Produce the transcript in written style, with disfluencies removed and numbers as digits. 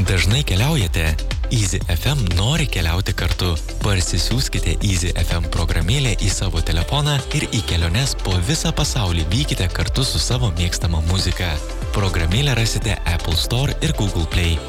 Dažnai keliaujate? Easy FM nori keliauti kartu. Parsisiųskite Easy FM programėlę į savo telefoną ir į keliones po visą pasaulį vykite kartu su savo mėgstama muzika. Programėlę rasite Apple Store ir Google Play.